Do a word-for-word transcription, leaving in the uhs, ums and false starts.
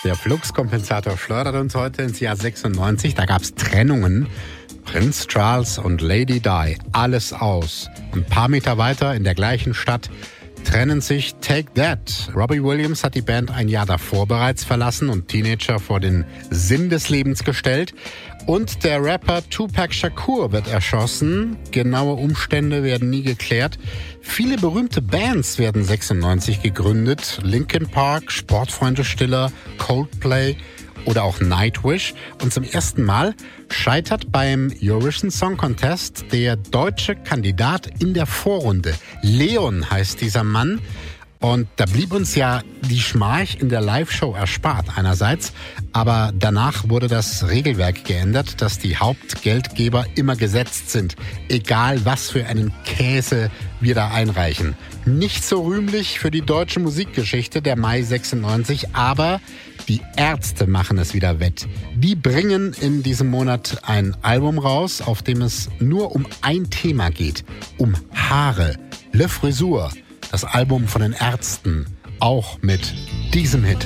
Der Fluxkompensator schleudert uns heute ins Jahr sechsundneunzig. Da gab es Trennungen. Prinz Charles und Lady Di, alles aus. Und ein paar Meter weiter in der gleichen Stadt trennen sich Take That. Robbie Williams hat die Band ein Jahr davor bereits verlassen und Teenager vor den Sinn des Lebens gestellt. Und der Rapper Tupac Shakur wird erschossen. Genaue Umstände werden nie geklärt. Viele berühmte Bands werden sechsundneunzig gegründet. Linkin Park, Sportfreunde Stiller, Coldplay oder auch Nightwish. Und zum ersten Mal scheitert beim Eurovision Song Contest der deutsche Kandidat in der Vorrunde. Leon heißt dieser Mann. Und da blieb uns ja die Schmach in der Live-Show erspart einerseits, aber danach wurde das Regelwerk geändert, dass die Hauptgeldgeber immer gesetzt sind, egal was für einen Käse wir da einreichen. Nicht so rühmlich für die deutsche Musikgeschichte der Mai sechsundneunzig, aber die Ärzte machen es wieder wett. Die bringen in diesem Monat ein Album raus, auf dem es nur um ein Thema geht, um Haare, Le Frisur. Das Album von den Ärzten, auch mit diesem Hit.